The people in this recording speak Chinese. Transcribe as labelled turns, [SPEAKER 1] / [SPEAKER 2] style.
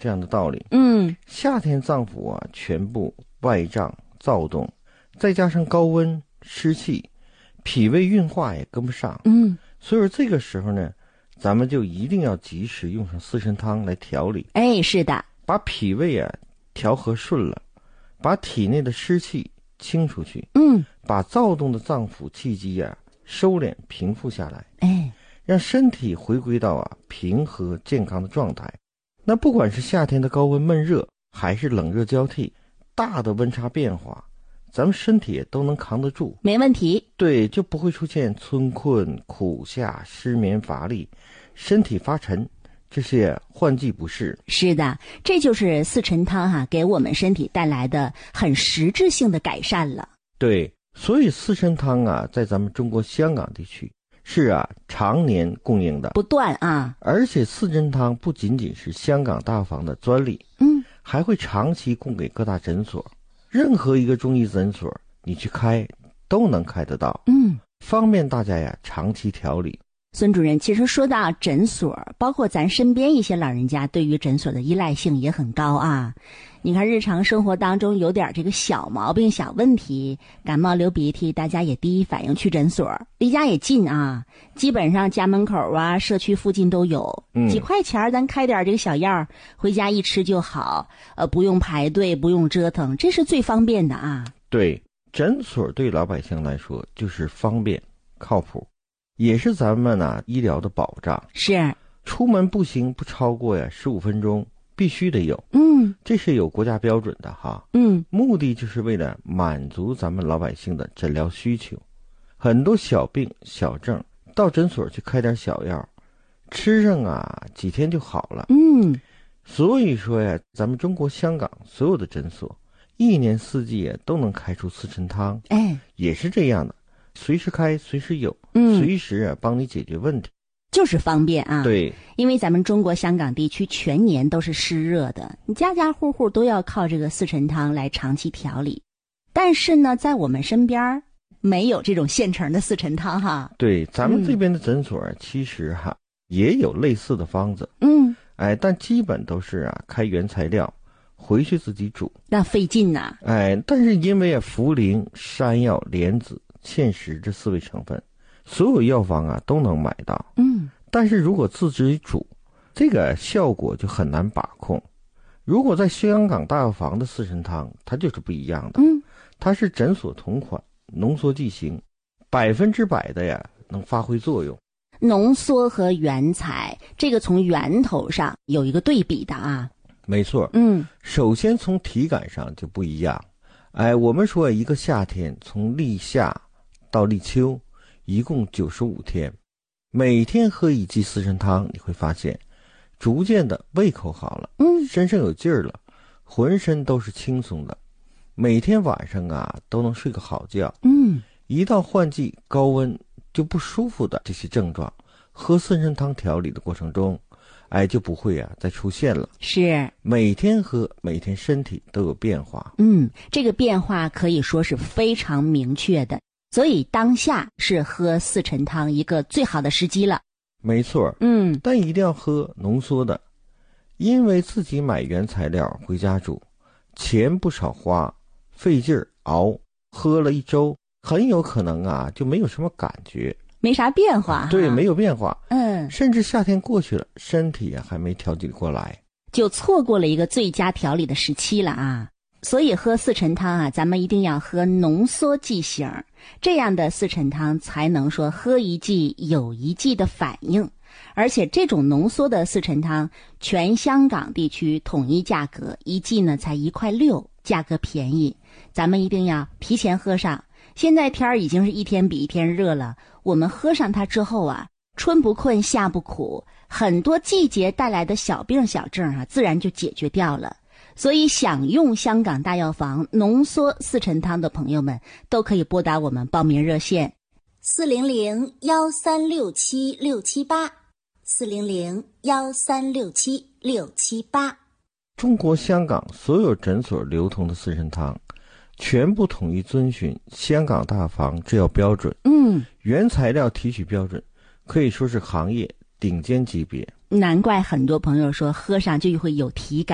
[SPEAKER 1] 这样的道理。夏天脏腑啊全部外胀躁动，再加上高温湿气，脾胃运化也跟不上。所以说这个时候呢，咱们就一定要及时用上四神汤来调理。
[SPEAKER 2] 是的，
[SPEAKER 1] 把脾胃啊调和顺了，把体内的湿气清出去，把躁动的脏腑气机啊收敛平复下来，让身体回归到平和健康的状态。那不管是夏天的高温闷热，还是冷热交替，大的温差变化，咱们身体都能扛得住，
[SPEAKER 2] 没问题。
[SPEAKER 1] 对，就不会出现春困、苦夏、失眠、乏力、身体发沉这些换季不适。
[SPEAKER 2] 是的，这就是四陈汤给我们身体带来的很实质性的改善了。
[SPEAKER 1] 对，所以四神汤在咱们中国香港地区是常年供应的，
[SPEAKER 2] 不断
[SPEAKER 1] 而且四神汤不仅仅是香港大药房的专利，还会长期供给各大诊所，任何一个中医诊所你去开都能开得到，方便大家长期调理。
[SPEAKER 2] 孙主任，其实说到诊所，包括咱身边一些老人家对于诊所的依赖性也很高你看日常生活当中有点这个小毛病小问题，感冒流鼻涕，大家也第一反应去诊所，离家也近基本上家门口社区附近都有，几块钱咱开点这个小药，回家一吃就好，不用排队，不用折腾，这是最方便的
[SPEAKER 1] 对，诊所对老百姓来说就是方便靠谱，也是咱们医疗的保障。
[SPEAKER 2] 是，
[SPEAKER 1] 出门步行不超过15分钟必须得有，这是有国家标准的目的就是为了满足咱们老百姓的诊疗需求。很多小病小症到诊所去开点小药，吃上几天就好了。所以说咱们中国香港所有的诊所一年四季都能开出四陈汤，也是这样的，随时开随时有，随时帮你解决问题，
[SPEAKER 2] 就是方便
[SPEAKER 1] 对，
[SPEAKER 2] 因为咱们中国香港地区全年都是湿热的，你家家户户都要靠这个四陈汤来长期调理。但是呢，在我们身边没有这种现成的四陈汤
[SPEAKER 1] 对，咱们这边的诊所其实也有类似的方子，但基本都是开原材料回去自己煮，
[SPEAKER 2] 那费劲
[SPEAKER 1] 但是因为茯苓、山药、莲子、芡实这4味成分，所有药房都能买到。但是如果自己煮，这个效果就很难把控。如果在香港大药房的四神汤，它就是不一样的。它是诊所同款，浓缩剂型，100%的能发挥作用。
[SPEAKER 2] 浓缩和原材，这个从源头上有一个对比的
[SPEAKER 1] 没错。首先从体感上就不一样。我们说一个夏天从立夏到立秋一共95天，每天喝一剂四神汤，你会发现逐渐的胃口好了，身上有劲儿了，浑身都是轻松的，每天晚上都能睡个好觉。一到换季高温就不舒服的这些症状，喝四神汤调理的过程中就不会再出现了。
[SPEAKER 2] 是，
[SPEAKER 1] 每天喝，每天身体都有变化。
[SPEAKER 2] 这个变化可以说是非常明确的，所以当下是喝四陈汤一个最好的时机了。
[SPEAKER 1] 没错。但一定要喝浓缩的，因为自己买原材料回家煮，钱不少花，费劲儿熬，喝了1周很有可能就没有什么感觉，
[SPEAKER 2] 没啥变化。
[SPEAKER 1] 对，没有变化。甚至夏天过去了，身体还没调节过来，
[SPEAKER 2] 就错过了一个最佳调理的时期了所以喝四陈汤咱们一定要喝浓缩剂型，这样的四陈汤才能说喝一剂有一剂的反应。而且这种浓缩的四陈汤，全香港地区统一价格，一剂呢才1.6块，价格便宜。咱们一定要提前喝上。现在天儿已经是一天比一天热了，我们喝上它之后春不困夏不苦，很多季节带来的小病小症自然就解决掉了。所以想用香港大药房浓缩四陈汤的朋友们，都可以拨打我们报名热线
[SPEAKER 3] 400-1367-678 400-1367-678。
[SPEAKER 1] 中国香港所有诊所流通的四神汤全部统一遵循香港大药房制药标准，原材料提取标准可以说是行业顶尖级别。
[SPEAKER 2] 难怪很多朋友说喝上就会有体感。